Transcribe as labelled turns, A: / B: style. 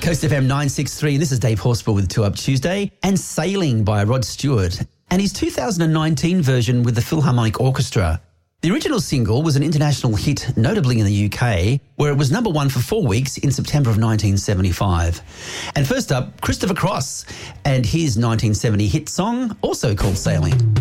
A: Coast FM 963. This is Dave Horsburgh with 2 Up Tuesday and Sailing by Rod Stewart and his 2019 version with the Philharmonic Orchestra. The original single was an international hit, notably in the UK, where it was number 1 for 4 weeks in September of 1975. And first up, Christopher Cross and his 1970 hit song, also called Sailing.